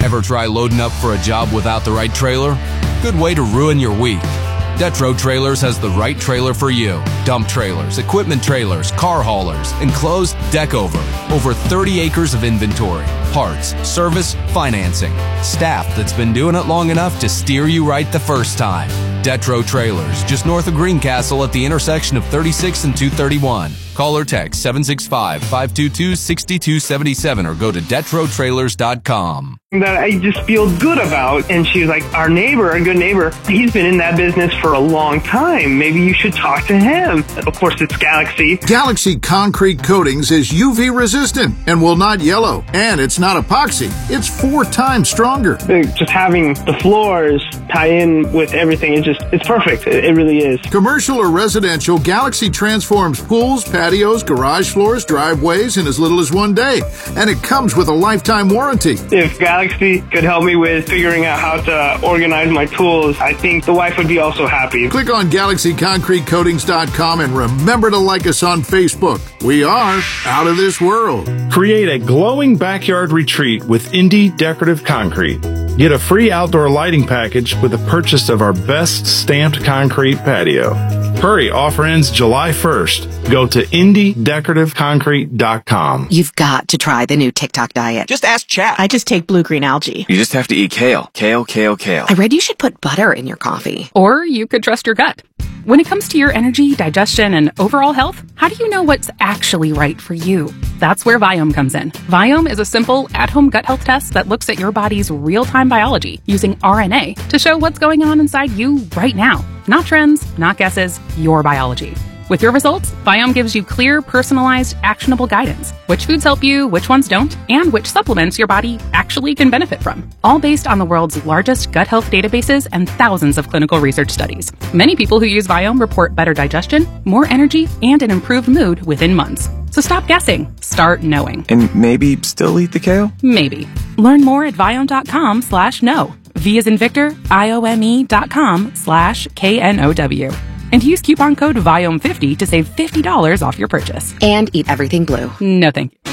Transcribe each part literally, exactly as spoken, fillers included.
Ever try loading up for a job without the right trailer? Good way to ruin your week. Detro Trailers has the right trailer for you. Dump trailers, equipment trailers, car haulers, enclosed deck over. Over thirty acres of inventory, parts, service, financing. Staff that's been doing it long enough to steer you right the first time. Detro Trailers, just north of Greencastle at the intersection of thirty-six and two thirty-one. Call or text seven six five, five two two, six two seven seven or go to detro trailers dot com. That I just feel good about. And she was like, our neighbor, a good neighbor, he's been in that business for a long time. Maybe you should talk to him. Of course, it's Galaxy. Galaxy Concrete Coatings is U V resistant and will not yellow. And it's not epoxy. It's four times stronger. Just having the floors tie in with everything, it just, it's perfect. It, it really is. Commercial or residential, Galaxy transforms pools, patios, garage floors, driveways in as little as one day. And it comes with a lifetime warranty. If Galaxy could help me with figuring out how to organize my tools, I think the wife would be also happy. Click on galaxy concrete coatings dot com and remember to like us on Facebook. We are out of this world. Create a glowing backyard retreat with Indie Decorative Concrete. Get a free outdoor lighting package with the purchase of our best stamped concrete patio. Hurry, offer ends July first. Go to indie decorative concrete dot com. You've got to try the new TikTok diet. Just ask chat. I just take blue-green algae. You just have to eat kale. Kale, kale, kale. I read you should put butter in your coffee. Or you could trust your gut. When it comes to your energy, digestion, and overall health, how do you know what's actually right for you? That's where Viome comes in. Viome is a simple, at-home gut health test that looks at your body's real-time biology using R N A to show what's going on inside you right now. Not trends, not guesses, your biology. With your results, Viome gives you clear, personalized, actionable guidance. Which foods help you, which ones don't, and which supplements your body actually can benefit from. All based on the world's largest gut health databases and thousands of clinical research studies. Many people who use Viome report better digestion, more energy, and an improved mood within months. So stop guessing. Start knowing. And maybe still eat the kale? Maybe. Learn more at viome.com slash no. V as in Victor, I O M E dot com slash K N O W. And use coupon code Viome fifty to save fifty dollars off your purchase. And eat everything blue. No thank you.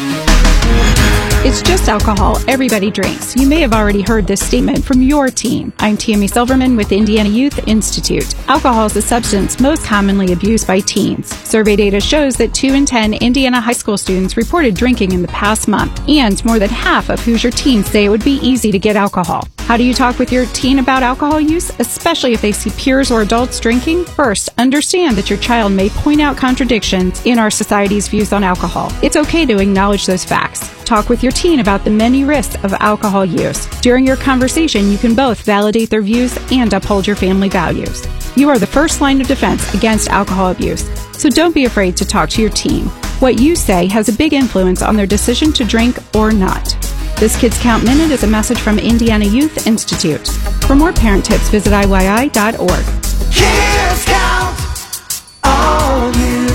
It's just alcohol. Everybody drinks. You may have already heard this statement from your team. I'm Tammy Silverman with Indiana Youth Institute. Alcohol is the substance most commonly abused by teens. Survey data shows that two in ten Indiana high school students reported drinking in the past month, and more than half of Hoosier teens say it would be easy to get alcohol. How do you talk with your teen about alcohol use, especially if they see peers or adults drinking? First, understand that your child may point out contradictions in our society's views on alcohol. It's okay to acknowledge those facts. Talk with your teen about the many risks of alcohol use. During your conversation, you can both validate their views and uphold your family values. You are the first line of defense against alcohol abuse, so don't be afraid to talk to your teen. What you say has a big influence on their decision to drink or not. This Kids Count Minute is a message from Indiana Youth Institute. For more parent tips, visit I Y I dot org. Kids count on you.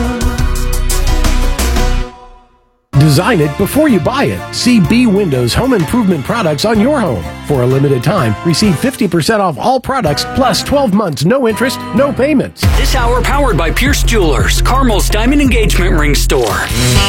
Design it before you buy it. See B Windows home improvement products on your home. For a limited time, receive fifty percent off all products plus twelve months, no interest, no payments. This hour powered by Pierce Jewelers, Carmel's Diamond Engagement Ring Store.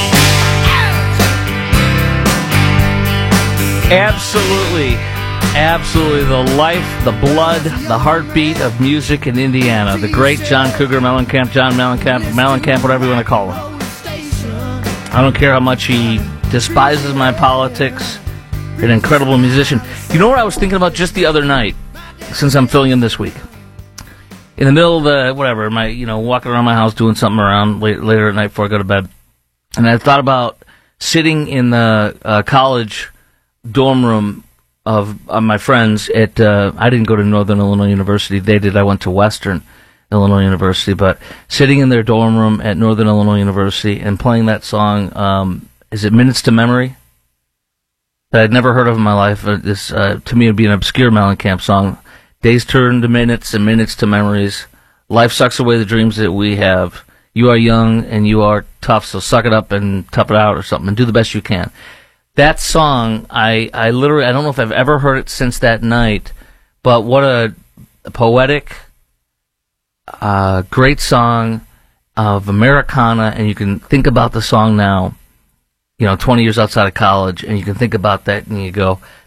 Absolutely. Absolutely. The life, the blood, the heartbeat of music in Indiana. The great John Cougar Mellencamp, John Mellencamp, Mellencamp, whatever you want to call him. I don't care how much he despises my politics. An incredible musician. You know what I was thinking about just the other night, since I'm filling in this week? In the middle of the, whatever, my, you know, walking around my house doing something around late, later at night before I go to bed. And I thought about sitting in the uh, college dorm room of uh, my friends at, uh, I didn't go to Northern Illinois University. They did. I went to Western Illinois University. But sitting in their dorm room at Northern Illinois University and playing that song, um, is it Minutes to Memory? That I'd never heard of in my life. Uh, this, uh, to me, would be an obscure Mellencamp song. Days turn to minutes and minutes to memories. Life sucks away the dreams that we have. You are young and you are tough, so suck it up and tough it out or something and do the best you can. That song, I, I literally, I don't know if I've ever heard it since that night, but what a, a poetic, uh, great song of Americana, and you can think about the song now, you know, twenty years outside of college, and you can think about that and you go,